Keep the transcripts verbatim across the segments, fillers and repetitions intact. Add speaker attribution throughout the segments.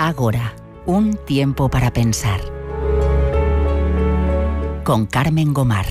Speaker 1: Ágora, un tiempo para pensar. Con Carmen Gomar.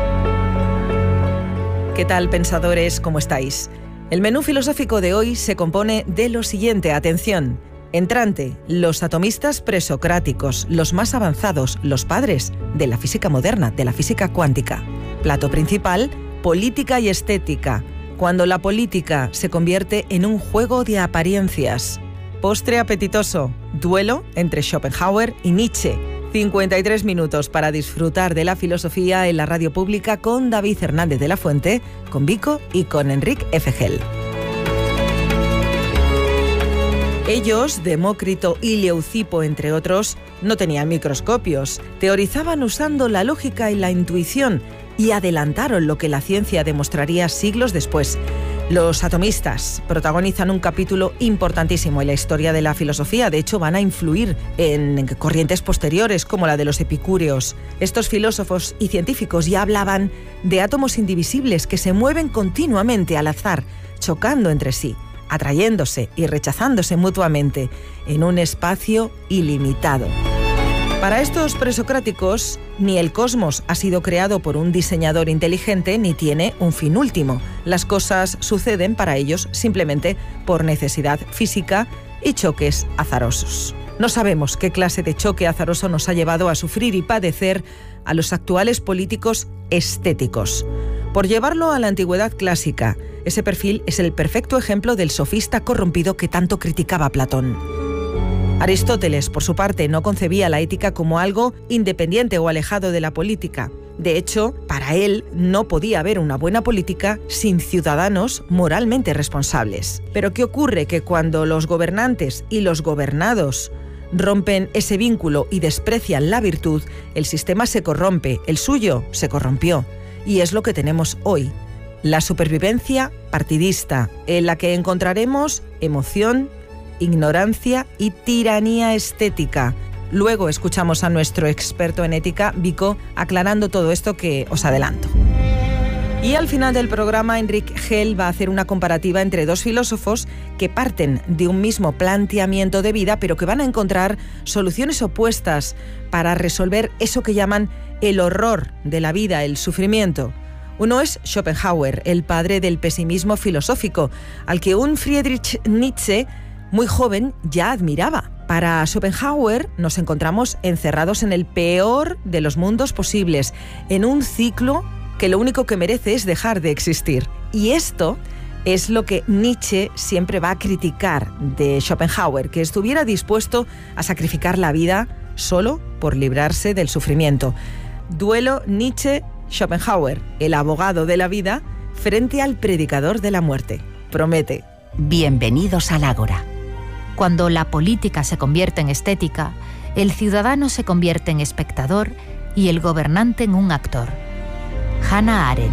Speaker 2: ¿Qué tal, pensadores? ¿Cómo estáis? El menú filosófico de hoy se compone de lo siguiente, atención. Entrante, los atomistas presocráticos, los más avanzados, los padres de la física moderna, de la física cuántica. Plato principal, política y estética, cuando la política se convierte en un juego de apariencias. Postre apetitoso, duelo entre Schopenhauer y Nietzsche. cincuenta y tres minutos para disfrutar de la filosofía en la radio pública con David Hernández de la Fuente, con Vico y con Enric Efegel. Ellos, Demócrito y Leucipo, entre otros, no tenían microscopios, teorizaban usando la lógica y la intuición y adelantaron lo que la ciencia demostraría siglos después. Los atomistas protagonizan un capítulo importantísimo en la historia de la filosofía. De hecho, van a influir en corrientes posteriores como la de los epicúreos. Estos filósofos y científicos ya hablaban de átomos indivisibles que se mueven continuamente al azar, chocando entre sí, atrayéndose y rechazándose mutuamente en un espacio ilimitado. Para estos presocráticos, ni el cosmos ha sido creado por un diseñador inteligente ni tiene un fin último. Las cosas suceden para ellos simplemente por necesidad física y choques azarosos. No sabemos qué clase de choque azaroso nos ha llevado a sufrir y padecer a los actuales políticos estéticos. Por llevarlo a la antigüedad clásica, ese perfil es el perfecto ejemplo del sofista corrompido que tanto criticaba Platón. Aristóteles, por su parte, no concebía la ética como algo independiente o alejado de la política. De hecho, para él no podía haber una buena política sin ciudadanos moralmente responsables. Pero ¿qué ocurre? Que cuando los gobernantes y los gobernados rompen ese vínculo y desprecian la virtud, el sistema se corrompe, el suyo se corrompió. Y es lo que tenemos hoy. La supervivencia partidista, en la que encontraremos emoción, ignorancia y tiranía estética. Luego escuchamos a nuestro experto en ética, Vico, aclarando todo esto que os adelanto. Y al final del programa, Enric Gel va a hacer una comparativa entre dos filósofos que parten de un mismo planteamiento de vida, pero que van a encontrar soluciones opuestas para resolver eso que llaman el horror de la vida, el sufrimiento. Uno es Schopenhauer, el padre del pesimismo filosófico, al que un Friedrich Nietzsche muy joven ya admiraba. Para Schopenhauer nos encontramos encerrados en el peor de los mundos posibles, en un ciclo que lo único que merece es dejar de existir. Y esto es lo que Nietzsche siempre va a criticar de Schopenhauer, que estuviera dispuesto a sacrificar la vida solo por librarse del sufrimiento. Duelo Nietzsche-Schopenhauer, el abogado de la vida frente al predicador de la muerte. Promete.
Speaker 1: Bienvenidos al Ágora.
Speaker 3: Cuando la política se convierte en estética, el ciudadano se convierte en espectador y el gobernante en un actor. Hannah Arendt.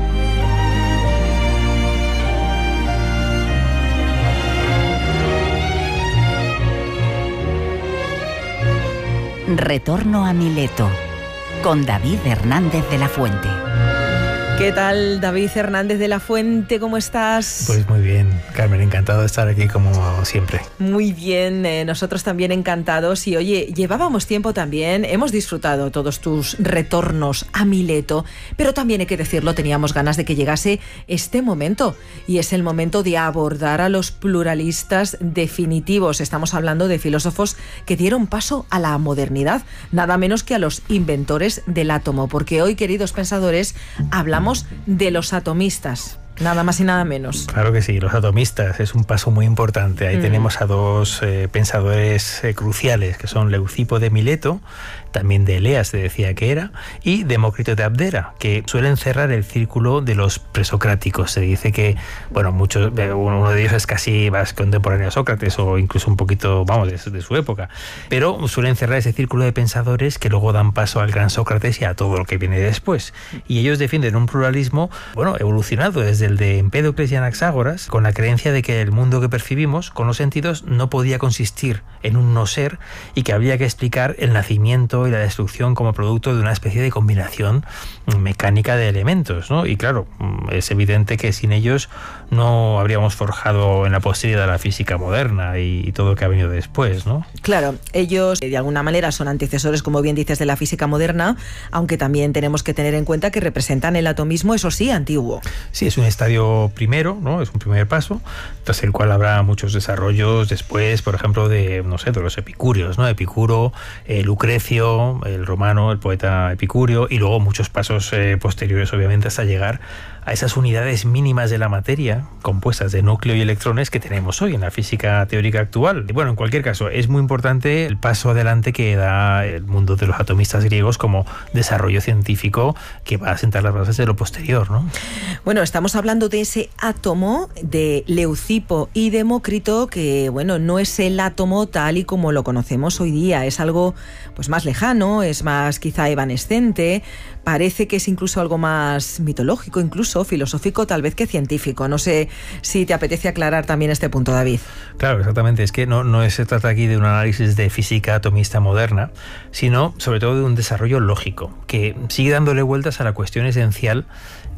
Speaker 1: Retorno a Mileto, con David Hernández de la Fuente.
Speaker 2: ¿Qué tal, David Hernández de la Fuente? ¿Cómo estás?
Speaker 4: Pues muy bien, Carmen, encantado de estar aquí como siempre.
Speaker 2: Muy bien, eh, nosotros también encantados. Y oye, llevábamos tiempo también, hemos disfrutado todos tus retornos a Mileto, pero también hay que decirlo, teníamos ganas de que llegase este momento. Y es el momento de abordar a los pluralistas definitivos. Estamos hablando de filósofos que dieron paso a la modernidad, nada menos que a los inventores del átomo. Porque hoy, queridos pensadores, hablamos de los atomistas. Nada más y nada menos.
Speaker 4: Claro que sí, los atomistas es un paso muy importante. Ahí mm. tenemos a dos eh, pensadores eh, cruciales, que son Leucipo de Mileto, también de Eleas se decía que era, y Demócrito de Abdera, que suelen cerrar el círculo de los presocráticos. Se dice que, bueno, muchos, uno de ellos es casi más contemporáneo a Sócrates, o incluso un poquito, vamos, de, de su época, pero suelen cerrar ese círculo de pensadores que luego dan paso al gran Sócrates y a todo lo que viene después. Y ellos defienden un pluralismo, bueno, evolucionado desde desde el de Empédocles y Anaxágoras, con la creencia de que el mundo que percibimos con los sentidos no podía consistir en un no ser y que habría que explicar el nacimiento y la destrucción como producto de una especie de combinación mecánica de elementos, ¿no? Y claro, es evidente que sin ellos no habríamos forjado en la posteridad la física moderna y, y todo lo que ha venido después, ¿no?
Speaker 2: Claro, ellos de alguna manera son antecesores, como bien dices, de la física moderna, aunque también tenemos que tener en cuenta que representan el atomismo, eso sí, antiguo.
Speaker 4: Sí, es un estadio primero, ¿no? Es un primer paso, tras el cual habrá muchos desarrollos después, por ejemplo, de, no sé, de los epicúreos, ¿no? Epicuro, eh, Lucrecio, el romano, el poeta Epicurio, y luego muchos pasos eh, posteriores, obviamente, hasta llegar a esas unidades mínimas de la materia, compuestas de núcleo y electrones, que tenemos hoy en la física teórica actual. Y bueno, en cualquier caso, es muy importante el paso adelante que da el mundo de los atomistas griegos como desarrollo científico que va a sentar las bases de lo posterior, ¿no?
Speaker 2: Bueno, estamos hablando de ese átomo de Leucipo y Demócrito, que bueno, no es el átomo tal y como lo conocemos hoy día, es algo pues más lejano, es más quizá evanescente, parece que es incluso algo más mitológico, incluso filosófico, tal vez que científico. No sé si te apetece aclarar también este punto, David.
Speaker 4: Claro, exactamente. Es que no, no se trata aquí de un análisis de física atomista moderna, sino sobre todo de un desarrollo lógico, que sigue dándole vueltas a la cuestión esencial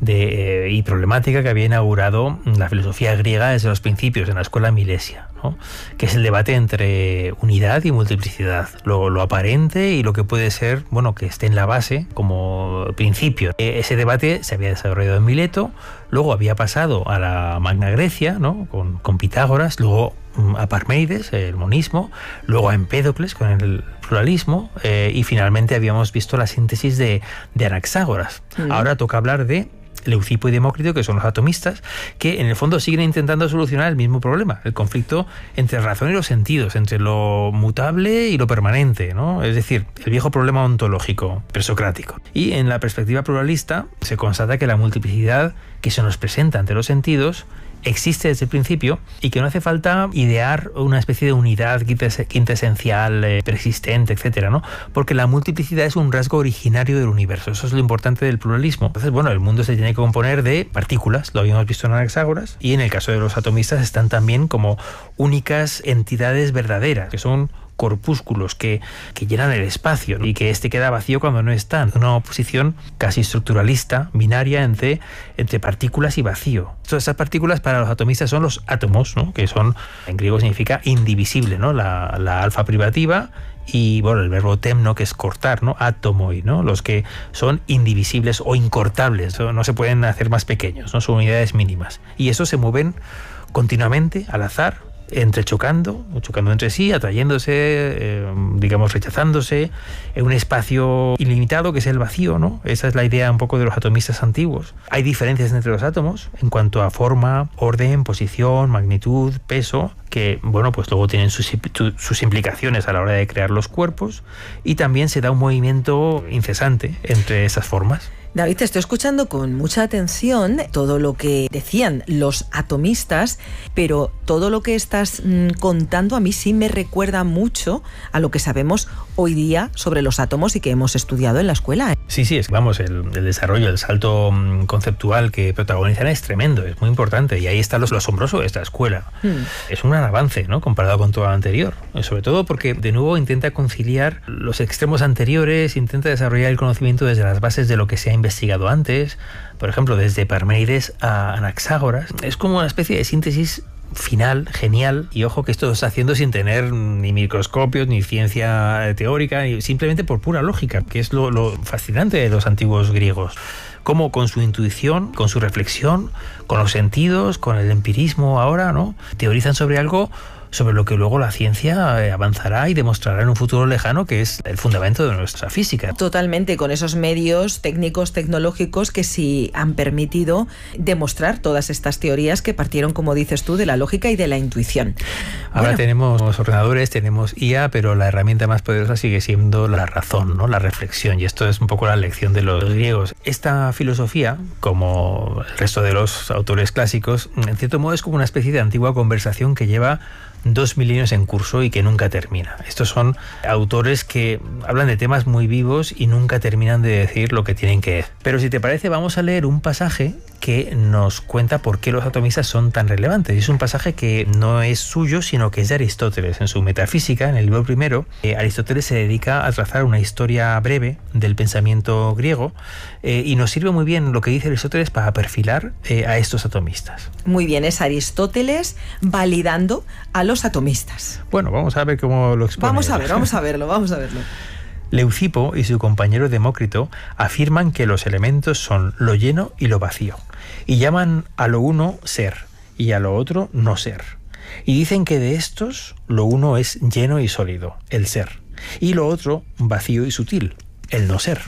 Speaker 4: de, eh, y problemática que había inaugurado la filosofía griega desde los principios en la escuela milesia, ¿no? Que es el debate entre unidad y multiplicidad, lo, lo aparente y lo que puede ser, bueno, que esté en la base como principio. Eh, ese debate se había desarrollado en Mileto, luego había pasado a la Magna Grecia, ¿no? con, con Pitágoras, luego a Parménides, el monismo, luego a Empédocles con el pluralismo, eh, y finalmente habíamos visto la síntesis de, de Anaxágoras. Mm. Ahora toca hablar de Leucipo y Demócrito, que son los atomistas, que en el fondo siguen intentando solucionar el mismo problema, el conflicto entre la razón y los sentidos, entre lo mutable y lo permanente, ¿no? Es decir, el viejo problema ontológico presocrático. Y en la perspectiva pluralista se constata que la multiplicidad que se nos presenta ante los sentidos existe desde el principio y que no hace falta idear una especie de unidad quintesencial, eh, persistente, etcétera, ¿no? Porque la multiplicidad es un rasgo originario del universo. Eso es lo importante del pluralismo. Entonces, bueno, el mundo se tiene que componer de partículas, lo habíamos visto en Anaxágoras, y en el caso de los atomistas están también como únicas entidades verdaderas, que son corpúsculos que, que llenan el espacio, ¿no? Y que este queda vacío cuando no están. Una oposición casi estructuralista, binaria entre, entre partículas y vacío. Todas esas partículas para los atomistas son los átomos, ¿no? Que son, en griego significa indivisible, ¿no? La, la alfa privativa y bueno, el verbo temno, que es cortar, ¿no? Átomoi, ¿no? Los que son indivisibles o incortables, ¿no? No se pueden hacer más pequeños, ¿no? Son unidades mínimas. Y esos se mueven continuamente, al azar, entrechocando, chocando entre sí, atrayéndose, eh, digamos, rechazándose, en un espacio ilimitado que es el vacío, ¿no? Esa es la idea un poco de los atomistas antiguos. Hay diferencias entre los átomos en cuanto a forma, orden, posición, magnitud, peso, que, bueno, pues luego tienen sus, sus implicaciones a la hora de crear los cuerpos, y también se da un movimiento incesante entre esas formas.
Speaker 2: David, te estoy escuchando con mucha atención todo lo que decían los atomistas, pero todo lo que estás mmm, contando a mí sí me recuerda mucho a lo que sabemos hoy día sobre los átomos y que hemos estudiado en la escuela.
Speaker 4: Sí, sí, es vamos, el, el desarrollo, el salto mmm, conceptual que protagonizan es tremendo, es muy importante, y ahí está lo, lo asombroso de esta escuela. Hmm. Es un gran avance, ¿no?, comparado con todo lo anterior, sobre todo porque de nuevo intenta conciliar los extremos anteriores, intenta desarrollar el conocimiento desde las bases de lo que se ha investigado antes, por ejemplo, desde Parménides a Anaxágoras. Es como una especie de síntesis final, genial, y ojo que esto lo está haciendo sin tener ni microscopios, ni ciencia teórica, ni simplemente por pura lógica, que es lo, lo fascinante de los antiguos griegos. Cómo con su intuición, con su reflexión, con los sentidos, con el empirismo ahora, ¿no?, teorizan sobre algo sobre lo que luego la ciencia avanzará y demostrará en un futuro lejano, que es el fundamento de nuestra física.
Speaker 2: Totalmente, con esos medios técnicos, tecnológicos que sí han permitido demostrar todas estas teorías que partieron, como dices tú, de la lógica y de la intuición.
Speaker 4: Ahora bueno, tenemos ordenadores, tenemos I A, pero la herramienta más poderosa sigue siendo la razón, ¿no?, la reflexión, y esto es un poco la lección de los griegos. Esta filosofía, como el resto de los autores clásicos, en cierto modo es como una especie de antigua conversación que lleva dos milenios en curso y que nunca termina. Estos son autores que hablan de temas muy vivos y nunca terminan de decir lo que tienen que decir. Pero si te parece, vamos a leer un pasaje que nos cuenta por qué los atomistas son tan relevantes. Y es un pasaje que no es suyo, sino que es de Aristóteles. En su Metafísica, en el libro primero, eh, Aristóteles se dedica a trazar una historia breve del pensamiento griego eh, y nos sirve muy bien lo que dice Aristóteles para perfilar eh, a estos atomistas.
Speaker 2: Muy bien, es Aristóteles validando a los atomistas.
Speaker 4: Bueno, vamos a ver cómo lo expone.
Speaker 2: Vamos a ver, vamos a verlo, vamos a verlo.
Speaker 4: Leucipo y su compañero Demócrito afirman que los elementos son lo lleno y lo vacío, y llaman a lo uno ser y a lo otro no ser. Y dicen que de estos lo uno es lleno y sólido, el ser, y lo otro vacío y sutil, el no ser.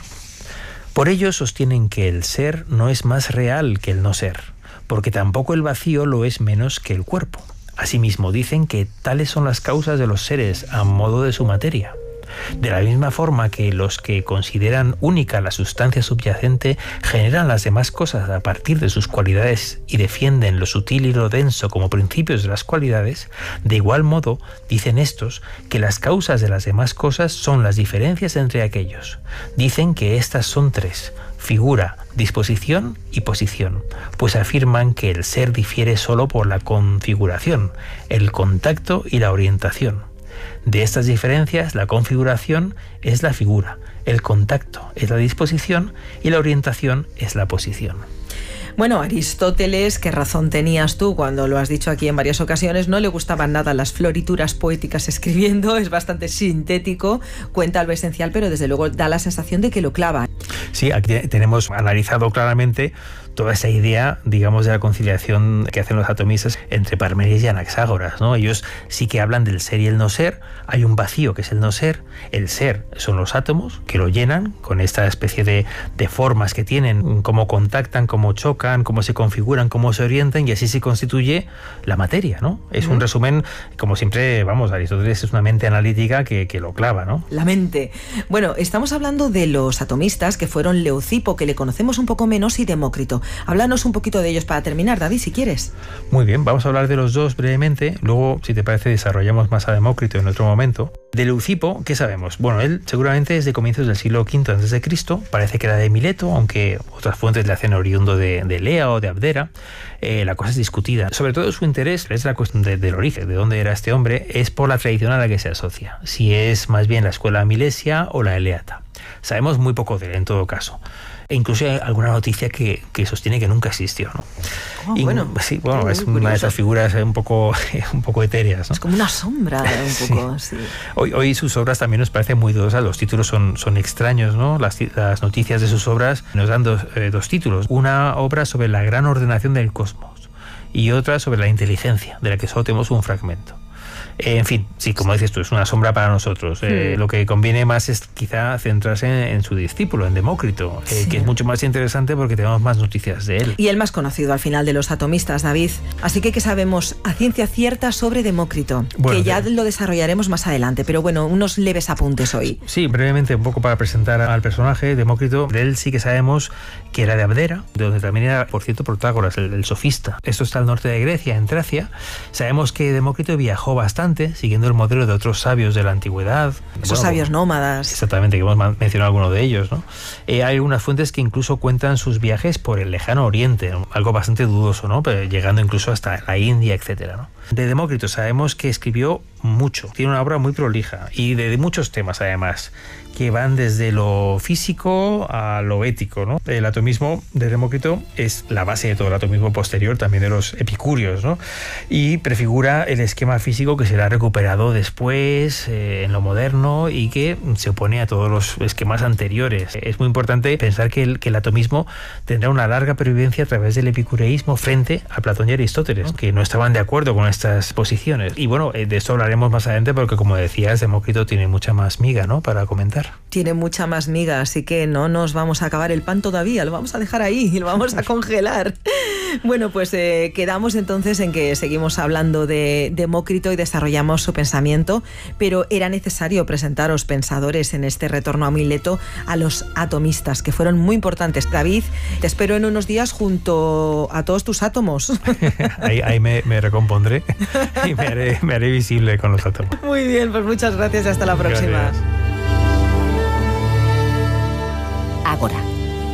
Speaker 4: Por ello sostienen que el ser no es más real que el no ser, porque tampoco el vacío lo es menos que el cuerpo. Asimismo dicen que tales son las causas de los seres a modo de su materia. De la misma forma que los que consideran única la sustancia subyacente generan las demás cosas a partir de sus cualidades y defienden lo sutil y lo denso como principios de las cualidades, de igual modo dicen estos que las causas de las demás cosas son las diferencias entre aquellos. Dicen que estas son tres: figura, disposición y posición, pues afirman que el ser difiere solo por la configuración, el contacto y la orientación. De estas diferencias, la configuración es la figura, el contacto es la disposición y la orientación es la posición.
Speaker 2: Bueno, Aristóteles, qué razón tenías tú cuando lo has dicho aquí en varias ocasiones, no le gustaban nada las florituras poéticas escribiendo, es bastante sintético, cuenta lo esencial, pero desde luego da la sensación de que lo clava.
Speaker 4: Sí, aquí tenemos analizado claramente toda esa idea, digamos, de la conciliación que hacen los atomistas entre Parménides y Anaxágoras, ¿no? Ellos sí que hablan del ser y el no ser, hay un vacío que es el no ser, el ser son los átomos que lo llenan con esta especie de, de formas que tienen, cómo contactan, cómo chocan, cómo se configuran, cómo se orientan, y así se constituye la materia, ¿no? Es un resumen, como siempre, vamos, Aristóteles es una mente analítica que, que lo clava, ¿no?
Speaker 2: La mente. Bueno, estamos hablando de los atomistas que fueron Leucipo, que le conocemos un poco menos, y Demócrito. Háblanos un poquito de ellos para terminar, David, si quieres.
Speaker 4: Muy bien, vamos a hablar de los dos brevemente, luego, si te parece, desarrollamos más a Demócrito en otro momento. De Leucipo, ¿qué sabemos? Bueno, él seguramente es de comienzos del siglo quinto antes de Cristo, parece que era de Mileto, aunque otras fuentes le hacen oriundo de, de Elea o de Abdera. Eh, la cosa es discutida. Sobre todo su interés es la cuestión de, del origen, de dónde era este hombre, es por la tradición a la que se asocia, si es más bien la escuela milesia o la eleata. Sabemos muy poco de él en todo caso. E incluso hay alguna noticia que, que sostiene que nunca existió, ¿no?
Speaker 2: Oh,
Speaker 4: y,
Speaker 2: bueno,
Speaker 4: sí, bueno, es
Speaker 2: curioso.
Speaker 4: una de esas figuras un poco, un poco etéreas, ¿no?
Speaker 2: Es como una sombra, un poco, sí. sí.
Speaker 4: Hoy, hoy sus obras también nos parecen muy dudosas, los títulos son, son extraños, ¿no? Las, las noticias de sus obras nos dan dos, eh, dos títulos. Una obra sobre la gran ordenación del cosmos y otra sobre la inteligencia, de la que solo tenemos un fragmento. Eh, en fin, sí, como dices tú, es una sombra para nosotros. Eh, sí. Lo que conviene más es quizá centrarse en, en su discípulo, en Demócrito, eh, sí. que es mucho más interesante porque tenemos más noticias de él.
Speaker 2: Y el más conocido al final de los atomistas, David. Así que, ¿qué sabemos a ciencia cierta sobre Demócrito? Bueno, que ya de... lo desarrollaremos más adelante, pero bueno, unos leves apuntes hoy.
Speaker 4: Sí, brevemente, un poco para presentar al personaje, Demócrito. De él sí que sabemos que era de Abdera, de donde también era, por cierto, Protágoras, el, el sofista. Esto está al norte de Grecia, en Tracia. Sabemos que Demócrito viajó bastante, siguiendo el modelo de otros sabios de la antigüedad.
Speaker 2: Esos
Speaker 4: bueno,
Speaker 2: sabios nómadas.
Speaker 4: Exactamente, que hemos mencionado algunos de ellos, ¿no? Eh, hay algunas fuentes que incluso cuentan sus viajes por el lejano oriente, ¿no? Algo bastante dudoso, ¿no? Pero llegando incluso hasta la India, etcétera, ¿no? De Demócrito sabemos que escribió mucho, tiene una obra muy prolija y de, de muchos temas además, que van desde lo físico a lo ético, ¿no? El atomismo de Demócrito es la base de todo el atomismo posterior, también de los epicúreos, ¿no? Y prefigura el esquema físico que será recuperado después eh, en lo moderno y que se opone a todos los esquemas anteriores. Es muy importante pensar que el, que el atomismo tendrá una larga pervivencia a través del epicureísmo frente a Platón y Aristóteles, ¿no? Que no estaban de acuerdo con estas posiciones. Y bueno, de esto hablaremos más adelante porque, como decías, Demócrito tiene mucha más miga, ¿no?, para comentar.
Speaker 2: Tiene mucha más miga, así que no nos vamos a acabar el pan todavía, lo vamos a dejar ahí y lo vamos a congelar. Bueno, pues eh, quedamos entonces en que seguimos hablando de Demócrito y desarrollamos su pensamiento, pero era necesario presentaros, pensadores, en este retorno a Mileto, a los atomistas, que fueron muy importantes. David, te espero en unos días junto a todos tus átomos.
Speaker 4: Ahí, ahí me, me recompondré y me haré, me haré visible con los átomos.
Speaker 2: Muy bien, pues muchas gracias y hasta la próxima.
Speaker 1: Gracias. Agora,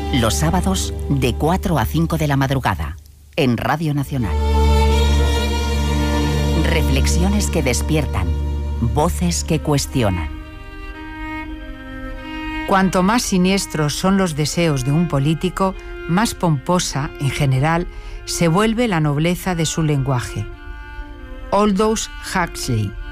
Speaker 1: Los sábados de cuatro a cinco de la madrugada, en Radio Nacional. Reflexiones que despiertan, voces que cuestionan.
Speaker 5: Cuanto más siniestros son los deseos de un político, más pomposa, en general, se vuelve la nobleza de su lenguaje. Aldous Huxley.